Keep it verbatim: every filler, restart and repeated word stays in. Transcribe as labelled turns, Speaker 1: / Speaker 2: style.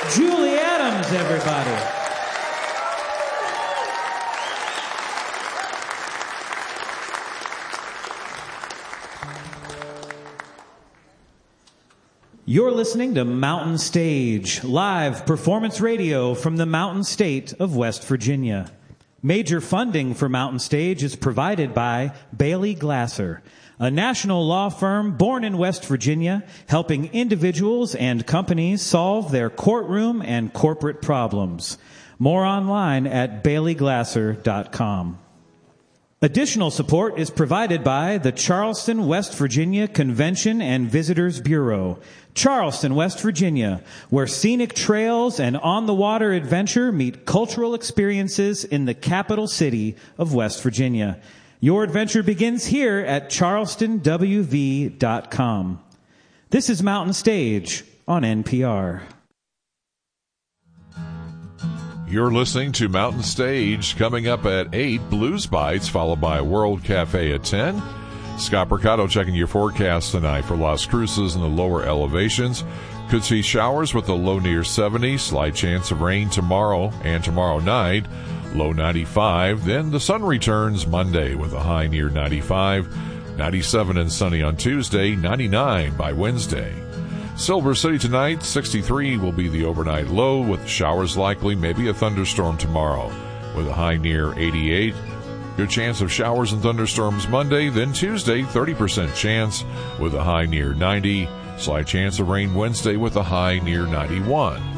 Speaker 1: Julie Adams, everybody. You're listening to Mountain Stage, live performance radio from the Mountain State of West Virginia. Major funding for Mountain Stage is provided by Bailey Glasser, a national law firm born in West Virginia, helping individuals and companies solve their courtroom and corporate problems. More online at bailey glasser dot com. Additional support is provided by the Charleston, West Virginia Convention and Visitors Bureau, Charleston, West Virginia, where scenic trails and on-the-water adventure meet cultural experiences in the capital city of West Virginia. Your adventure begins here at charleston w v dot com. This is Mountain Stage on N P R.
Speaker 2: You're listening to Mountain Stage. Coming up at eight, Blues Bites, followed by World Cafe at ten. Scott Mercado checking your forecast tonight for Las Cruces in the lower elevations. Could see showers with a low near seventy. Slight chance of rain tomorrow and tomorrow night. Low ninety-five. Then the sun returns Monday with a high near ninety-five. ninety-seven and sunny on Tuesday. ninety-nine by Wednesday. Silver City tonight, sixty-three will be the overnight low with showers likely, maybe a thunderstorm tomorrow with a high near eighty-eight. Good chance of showers and thunderstorms Monday, then Tuesday, thirty percent chance with a high near ninety. Slight chance of rain Wednesday with a high near ninety-one.